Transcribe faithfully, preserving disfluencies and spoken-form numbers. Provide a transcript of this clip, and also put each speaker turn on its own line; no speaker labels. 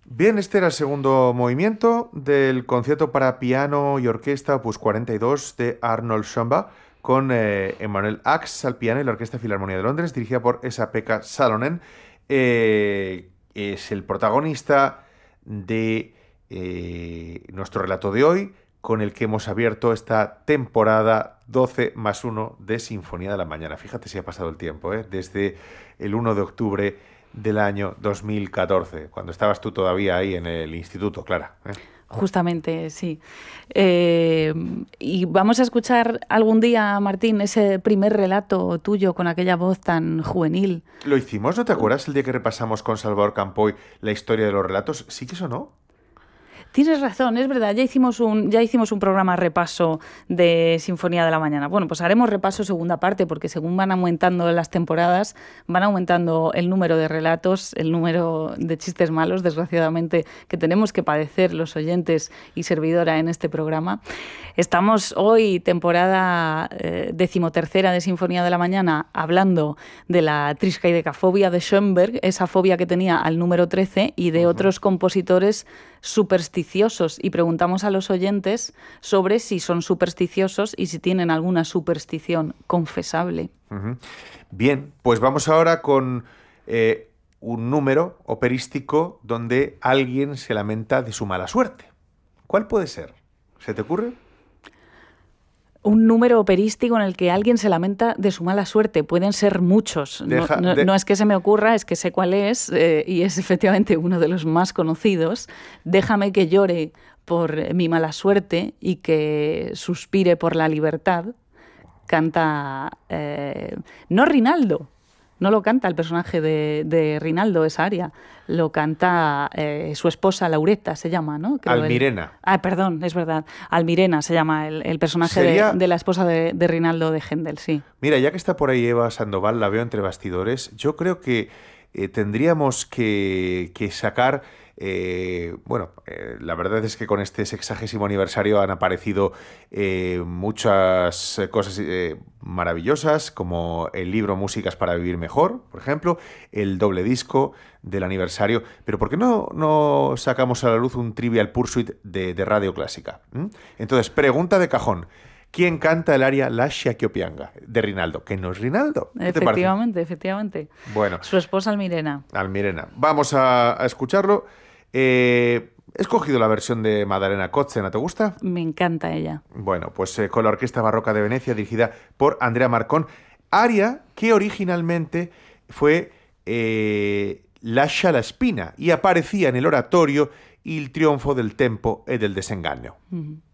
Bien, este era el segundo movimiento del concierto para piano y orquesta opus cuarenta y dos de Arnold Schoenberg, con eh, Emmanuel Ax al piano y la Orquesta Filarmonía de Londres, dirigida por Esa-Pekka Salonen. Eh, es el protagonista de eh, nuestro relato de hoy, con el que hemos abierto esta temporada doce más uno de Sinfonía de la Mañana. Fíjate si ha pasado el tiempo, ¿eh? Desde el uno de octubre del año dos mil catorce, cuando estabas tú todavía ahí en el instituto, Clara, ¿eh?
Justamente, sí. Eh, y vamos a escuchar algún día, Martín, ese primer relato tuyo con aquella voz tan juvenil.
¿Lo hicimos? ¿No te acuerdas el día que repasamos con Salvador Campoy la historia de los relatos? ¿Sí que eso no?
Tienes razón, es verdad, ya hicimos un, ya hicimos un programa repaso de Sinfonía de la Mañana. Bueno, pues haremos repaso segunda parte, porque según van aumentando las temporadas, van aumentando el número de relatos, el número de chistes malos, desgraciadamente, que tenemos que padecer los oyentes y servidora en este programa. Estamos hoy, temporada eh, decimotercera de Sinfonía de la Mañana, hablando de la triskaidekafobia de Schoenberg, esa fobia que tenía al número trece, y de uh-huh. otros compositores supersticiosos, y preguntamos a los oyentes sobre si son supersticiosos y si tienen alguna superstición confesable.
Uh-huh. Bien, pues vamos ahora con eh, un número operístico donde alguien se lamenta de su mala suerte. ¿Cuál puede ser? ¿Se te ocurre?
Un número operístico en el que alguien se lamenta de su mala suerte. Pueden ser muchos. Deja, no, no, de... no es que se me ocurra, es que sé cuál es, eh, y es efectivamente uno de los más conocidos. Déjame que llore por mi mala suerte y que suspire por la libertad. Canta, eh, no Rinaldo, no lo canta el personaje de, de Rinaldo, esa aria. Lo canta eh, su esposa Lauretta, se llama, ¿no?
Creo Almirena.
El... Ah, perdón, es verdad. Almirena se llama el, el personaje ¿Sería... de, de la esposa de, de Rinaldo de Händel, sí.
Mira, ya que está por ahí Eva Sandoval, la veo entre bastidores, yo creo que eh, tendríamos que, que sacar... Eh, bueno, eh, la verdad es que con este sexagésimo aniversario han aparecido eh, muchas cosas eh, maravillosas, como el libro Músicas para Vivir Mejor, por ejemplo, el doble disco del aniversario. Pero ¿por qué no, no sacamos a la luz un Trivial Pursuit de, de Radio Clásica? ¿Mm? Entonces, pregunta de cajón. ¿Quién canta el aria Lascia Chiopianga de Rinaldo? Que no es Rinaldo. ¿Qué
efectivamente,
te parece?
efectivamente.
Bueno.
Su esposa Almirena.
Almirena. Vamos a, a escucharlo. Eh, he escogido la versión de Maddalena Kotzena. ¿Te gusta?
Me encanta ella.
Bueno, pues eh, con la Orquesta Barroca de Venecia, dirigida por Andrea Marcon. Aria que originalmente fue eh, Lascia la spina y aparecía en el oratorio Il trionfo del tempo e del desengaño.
Uh-huh.